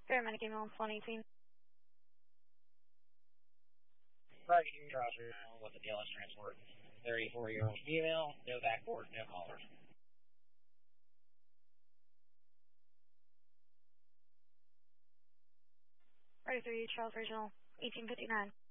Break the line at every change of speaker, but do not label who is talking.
Paramedic ambulance 118.
Right here, Roger, with the DLS transport. 34-year-old female, no backboard, no collars.
Right 3, Charles Regional, 1859.